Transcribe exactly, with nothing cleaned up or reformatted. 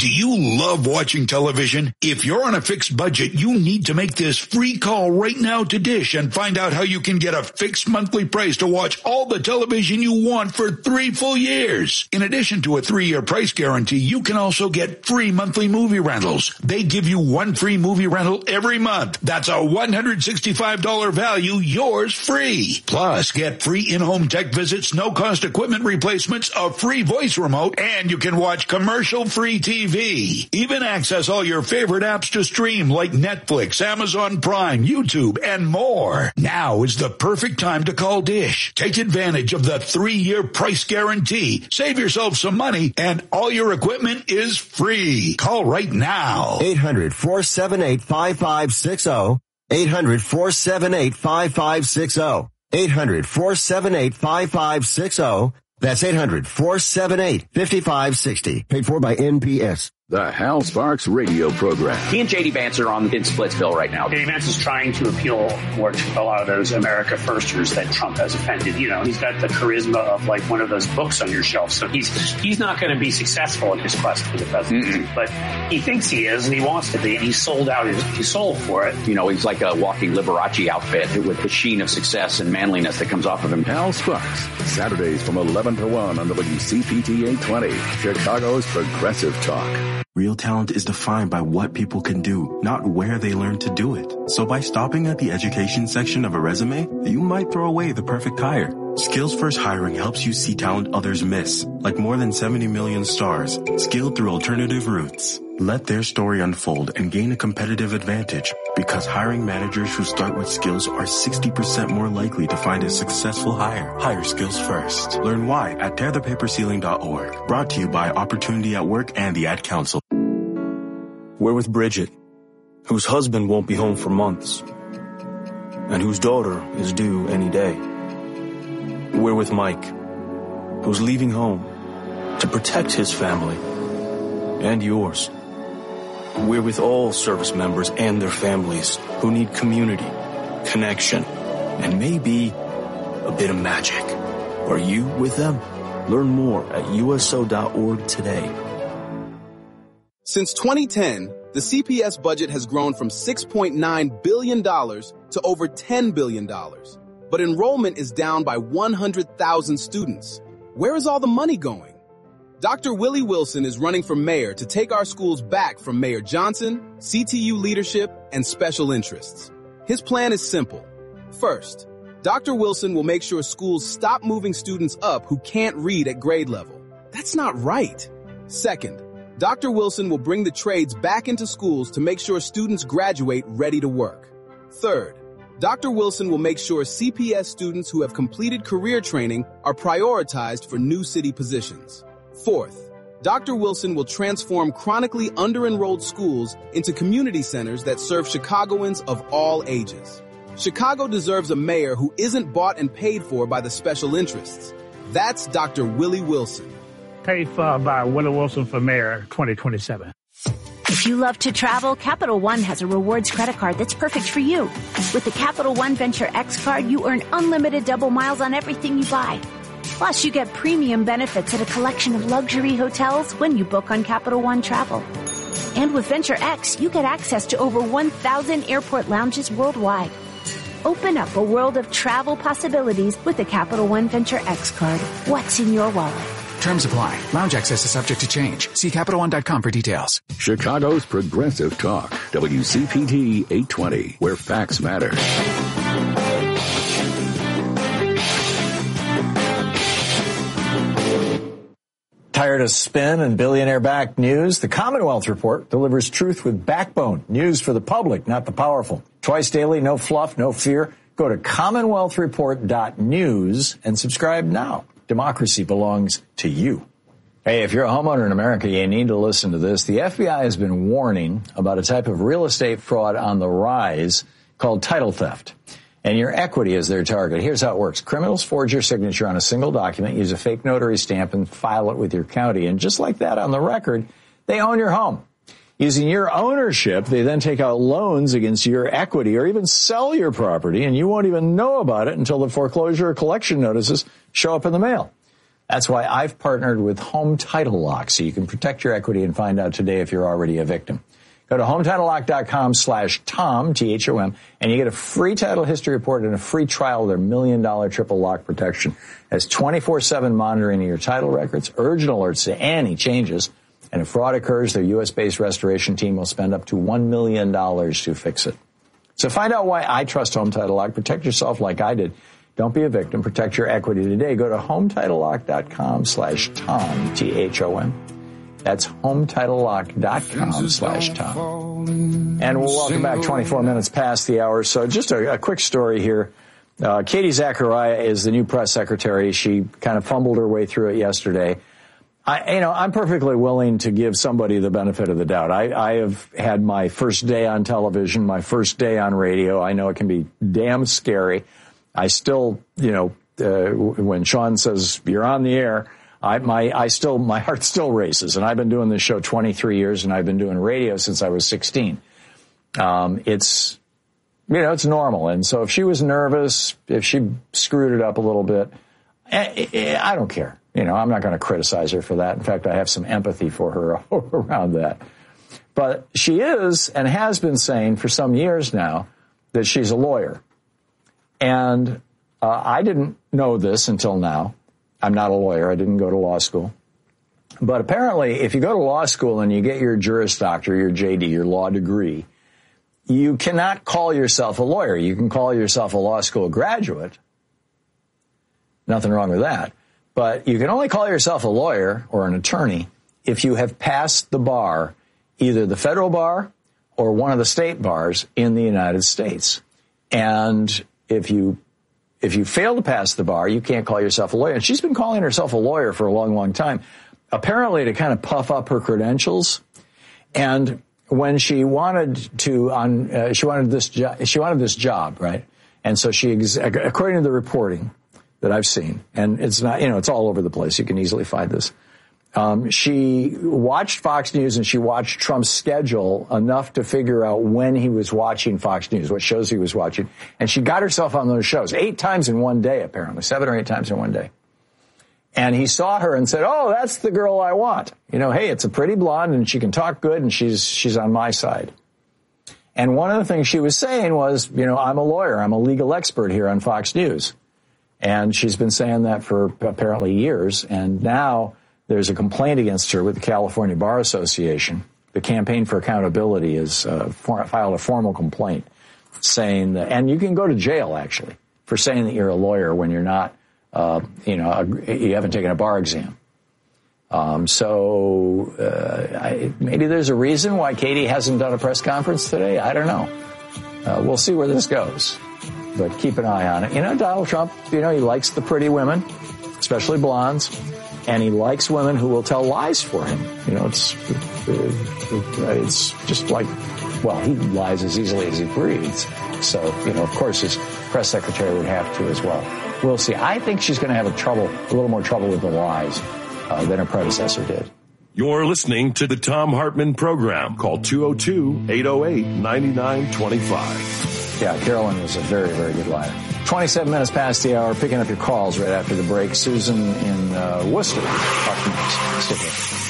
Do you love watching television? If you're on a fixed budget, you need to make this free call right now to Dish and find out how you can get a fixed monthly price to watch all the television you want for three full years. In addition to a three-year price guarantee, you can also get free monthly movie rentals. They give you one free movie rental every month. That's a one hundred sixty-five dollars value, yours free. Plus, get free in-home tech visits, no-cost equipment replacements, a free voice remote, and you can watch commercial-free T V. Even access all your favorite apps to stream like Netflix, Amazon Prime, YouTube, and more. Now is the perfect time to call Dish. Take advantage of the three-year price guarantee. Save yourself some money, and all your equipment is free. Call right now. eight hundred, four seven eight, five five six zero. eight hundred, four seven eight, five five six zero. eight hundred, four seven eight, five five six zero. That's eight hundred, four seven eight, five five six zero. Paid for by N P S. The Hal Sparks radio program. He and J D Vance are on in Splitsville right now. J D Vance is trying to appeal more to a lot of those America Firsters that Trump has offended. You know, he's got the charisma of like one of those books on your shelf. So he's he's not going to be successful in his quest for the presidency. Mm-mm. But he thinks he is, and he wants to be. And he's sold out his he sold for it. You know, he's like a walking Liberace outfit with the sheen of success and manliness that comes off of him. Hal Sparks, Saturdays from eleven to one on W C P T eight twenty, Chicago's Progressive Talk. Real talent is defined by what people can do, not where they learn to do it. So by stopping at the education section of a resume, you might throw away the perfect hire. Skills First Hiring helps you see talent others miss, like more than seventy million stars, skilled through alternative routes. Let their story unfold and gain a competitive advantage, because hiring managers who start with skills are sixty percent more likely to find a successful hire. Hire skills first. Learn why at tear the paper ceiling dot org. Brought to you by Opportunity at Work and the Ad Council. We're with Bridget, whose husband won't be home for months, and whose daughter is due any day. We're with Mike, who's leaving home to protect his family and yours. We're with all service members and their families who need community, connection, and maybe a bit of magic. Are you with them? Learn more at U S O dot org today. Since twenty ten, the C P S budget has grown from six point nine billion dollars to over ten billion dollars. But enrollment is down by one hundred thousand students. Where is all the money going? Doctor Willie Wilson is running for mayor to take our schools back from Mayor Johnson, C T U leadership, and special interests. His plan is simple. First, Doctor Wilson will make sure schools stop moving students up who can't read at grade level. That's not right. Second, Doctor Wilson will bring the trades back into schools to make sure students graduate ready to work. Third, Doctor Wilson will make sure C P S students who have completed career training are prioritized for new city positions. Fourth, Doctor Wilson will transform chronically under-enrolled schools into community centers that serve Chicagoans of all ages. Chicago deserves a mayor who isn't bought and paid for by the special interests. That's Doctor Willie Wilson. Paid for by Willie Wilson for mayor twenty twenty-seven. If you love to travel, Capital One has a rewards credit card that's perfect for you. With the Capital One Venture X card, you earn unlimited double miles on everything you buy. Plus, you get premium benefits at a collection of luxury hotels when you book on Capital One Travel. And with Venture X, you get access to over one thousand airport lounges worldwide. Open up a world of travel possibilities with the Capital One Venture X card. What's in your wallet? Terms apply. Lounge access is subject to change. See Capital One dot com for details. Chicago's Progressive Talk, W C P T eight twenty, where facts matter. Tired of spin and billionaire-backed news? The Commonwealth Report delivers truth with backbone. News for the public, not the powerful. Twice daily, no fluff, no fear. Go to commonwealth report dot news and subscribe now. Democracy belongs to you. Hey, if you're a homeowner in America, you need to listen to this. The F B I has been warning about a type of real estate fraud on the rise called title theft. And your equity is their target. Here's how it works. Criminals forge your signature on a single document, use a fake notary stamp, and file it with your county. And just like that on the record, they own your home. Using your ownership, they then take out loans against your equity or even sell your property, and you won't even know about it until the foreclosure or collection notices show up in the mail. That's why I've partnered with Home Title Lock, so you can protect your equity and find out today if you're already a victim. Go to home title lock dot com slash Tom, T H O M, and you get a free title history report and a free trial of their million dollar triple lock protection. That's twenty-four seven monitoring of your title records, urgent alerts to any changes, and if fraud occurs, their U S-based restoration team will spend up to one million dollars to fix it. So find out why I trust Home Title Lock. Protect yourself like I did. Don't be a victim. Protect your equity today. Go to home title lock dot com slash Tom, T H O M. That's home title lock dot com slash Tom. And we'll welcome back twenty-four minutes past the hour. So just a, a quick story here. Uh, Katie Zachariah is the new press secretary. She kind of fumbled her way through it yesterday. I, you know, I'm perfectly willing to give somebody the benefit of the doubt. I, I have had my first day on television, my first day on radio. I know it can be damn scary. I still, you know, uh, when Sean says you're on the air, I, my, I still, my heart still races. And I've been doing this show twenty-three years, and I've been doing radio since I was sixteen. Um, it's, you know, it's normal. And so if she was nervous, if she screwed it up a little bit, I, I don't care. You know, I'm not going to criticize her for that. In fact, I have some empathy for her around that. But she is and has been saying for some years now that she's a lawyer. And uh, I didn't know this until now. I'm not a lawyer. I didn't go to law school. But apparently, if you go to law school and you get your Juris Doctor, your J D, your law degree, you cannot call yourself a lawyer. You can call yourself a law school graduate. Nothing wrong with that. But you can only call yourself a lawyer or an attorney if you have passed the bar, either the federal bar or one of the state bars in the United States. And if you If you fail to pass the bar, you can't call yourself a lawyer. And she's been calling herself a lawyer for a long, long time, apparently to kind of puff up her credentials. And when she wanted to, on, uh, she wanted this job, she wanted this job, right? And so she, ex- according to the reporting that I've seen, and it's not, you know, it's all over the place. You can easily find this. Um, she watched Fox News and she watched Trump's schedule enough to figure out when he was watching Fox News, what shows he was watching. And she got herself on those shows eight times in one day, apparently, seven or eight times in one day. And he saw her and said, oh, that's the girl I want. You know, hey, it's a pretty blonde and she can talk good and she's, she's on my side. And one of the things she was saying was, you know, I'm a lawyer. I'm a legal expert here on Fox News. And she's been saying that for apparently years. And now there's a complaint against her with the California Bar Association. The Campaign for Accountability has uh, for, filed a formal complaint saying that, and you can go to jail, actually, for saying that you're a lawyer when you're not, uh, you know, a, you haven't taken a bar exam. Um, so uh, I, maybe there's a reason why Katie hasn't done a press conference today. I don't know. Uh, we'll see where this goes. But keep an eye on it. You know, Donald Trump, you know, he likes the pretty women, especially blondes. And he likes women who will tell lies for him. You know, it's it's just like, well, he lies as easily as he breathes. So, you know, of course, his press secretary would have to as well. We'll see. I think she's going to have a trouble, a little more trouble with the lies uh, than her predecessor did. You're listening to the Thom Hartmann program. Call two oh two, eight oh eight, nine nine two five. Yeah, Carolyn was a very, very good liar. twenty-seven minutes past the hour, picking up your calls right after the break. Susan in uh, Worcester. Talk to you next. Stick with us.